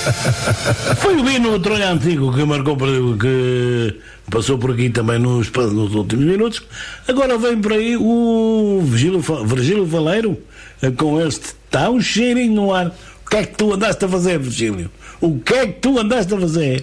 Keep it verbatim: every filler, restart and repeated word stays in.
Foi o Bino Trolha Antigo que marcou, que passou por aqui também nos, nos últimos minutos. Agora vem por aí o Virgílio, Virgílio Valeiro com este tal cheirinho no ar. O que é que tu andaste a fazer, Virgílio? O que é que tu andaste a fazer?